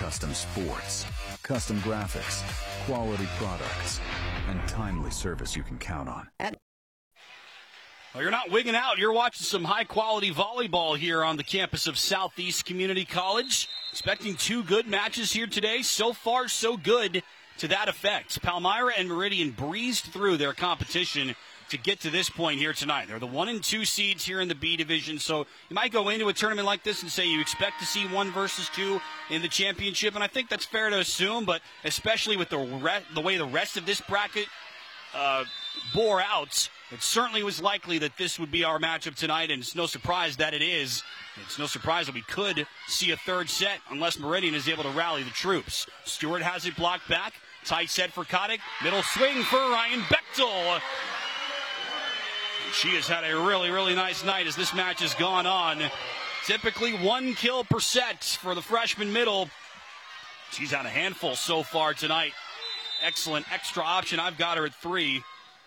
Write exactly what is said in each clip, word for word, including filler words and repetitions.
custom sports, custom graphics, quality products, and timely service you can count on. Well, you're not wigging out. You're watching some high-quality volleyball here on the campus of Southeast Community College. Expecting two good matches here today. So far, so good to that effect. Palmyra and Meridian breezed through their competition to get to this point here tonight. They're the one and two seeds here in the B division, so you might go into a tournament like this and say you expect to see one versus two in the championship, and I think that's fair to assume, but especially with the re- the way the rest of this bracket uh, bore out, it certainly was likely that this would be our matchup tonight, and it's no surprise that it is. It's no surprise that we could see a third set unless Meridian is able to rally the troops. Stewart has it blocked back. Tight set for Kotick. Middle swing for Ryan Bechtel. She has had a really, really nice night as this match has gone on. Typically one kill per set for the freshman middle. She's had a handful so far tonight. Excellent extra option. I've got her at three.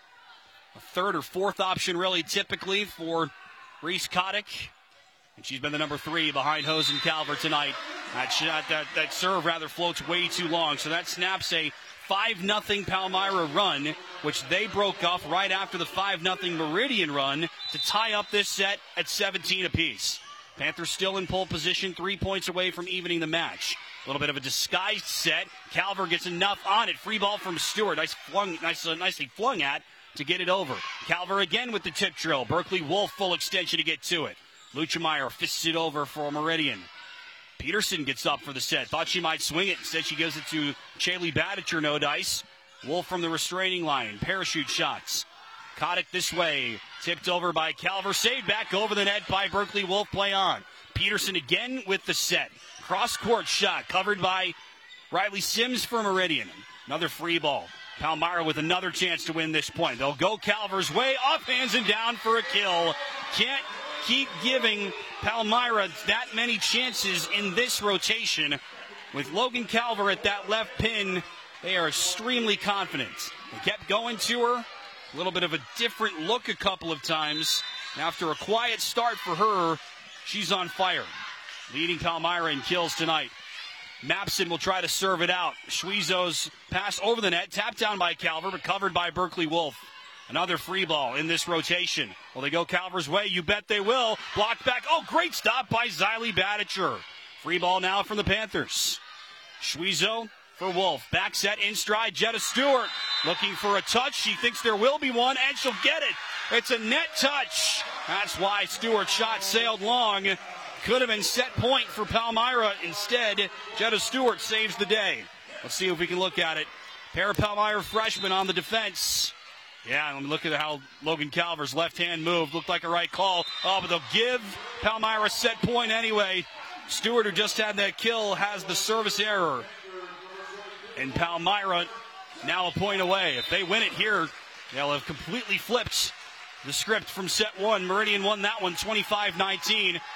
A third or fourth option really typically for Reese Kotick. And she's been the number three behind Hosen Calver tonight. That, shot, that, that serve rather floats way too long. So that snaps a five nothing Palmyra run, which they broke off right after the five nothing Meridian run to tie up this set at seventeen apiece. Panthers still in pole position, three points away from evening the match. A little bit of a disguised set. Calver gets enough on it. Free ball from Stewart. Nice flung, nice, uh, nicely flung at to get it over. Calver again with the tip drill. Berkeley Wolf full extension to get to it. Luchemeyer fists it over for Meridian. Peterson gets up for the set. Thought she might swing it. Instead, she gives it to Shaylee Badicher, no dice. Wolf from the restraining line. Parachute shots. Kotick this way. Tipped over by Calver. Saved back over the net by Berkeley Wolf. Play on. Peterson again with the set. Cross-court shot covered by Riley Sims for Meridian. Another free ball. Palmyra with another chance to win this point. They'll go Calver's way. Off hands and down for a kill. Can't keep giving Palmyra that many chances in this rotation. With Logan Calver at that left pin, they are extremely confident. They kept going to her. A little bit of a different look a couple of times. After a quiet start for her, she's on fire. Leading Palmyra in kills tonight. Mapson will try to serve it out. Schwezo's pass over the net, tapped down by Calver, but covered by Berkeley Wolf. Another free ball in this rotation. Will they go Calver's way? You bet they will. Blocked back. Oh, great stop by Xylee Badicher. Free ball now from the Panthers. Schwezo for Wolf. Back set in stride. Jetta Stewart looking for a touch. She thinks there will be one, and she'll get it. It's a net touch. That's why Stewart's shot sailed long. Could have been set point for Palmyra. Instead, Jetta Stewart saves the day. Let's see if we can look at it. Pair of Palmyra freshmen on the defense. Yeah, let me look at how Logan Calver's left hand moved. Looked like a right call. Oh, but they'll give Palmyra set point anyway. Stewart, who just had that kill, has the service error. And Palmyra now a point away. If they win it here, they'll have completely flipped the script from set one. Meridian won that one twenty-five nineteen.